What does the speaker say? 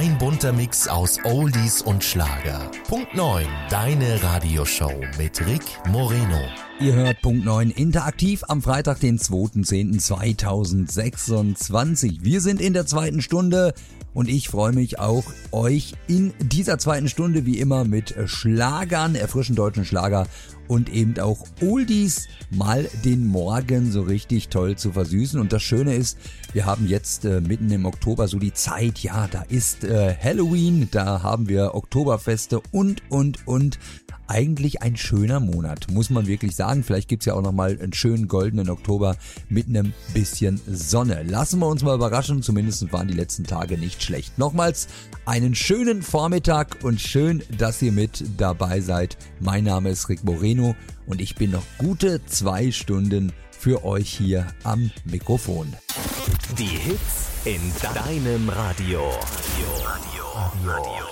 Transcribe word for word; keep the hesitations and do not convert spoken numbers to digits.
Ein bunter Mix aus Oldies und Schlager. Punkt neun, deine Radioshow mit Rick Moreno. Ihr hört Punkt neun interaktiv am Freitag, den zweiten zehnten zweitausendsechsundzwanzig. Wir sind in der zweiten Stunde und ich freue mich auch, euch in dieser zweiten Stunde wie immer mit Schlagern, erfrischend deutschen Schlager und eben auch Oldies mal den Morgen so richtig toll zu versüßen. Und das Schöne ist, wir haben jetzt äh, mitten im Oktober so die Zeit, ja, da ist äh, Halloween, da haben wir Oktoberfeste und, und, und. Eigentlich ein schöner Monat, muss man wirklich sagen. Vielleicht gibt's ja auch nochmal einen schönen goldenen Oktober mit einem bisschen Sonne. Lassen wir uns mal überraschen, zumindest waren die letzten Tage nicht schlecht. Nochmals einen schönen Vormittag und schön, dass ihr mit dabei seid. Mein Name ist Rick Moreno und ich bin noch gute zwei Stunden für euch hier am Mikrofon. Die Hits in deinem Radio. Radio. Radio. Radio.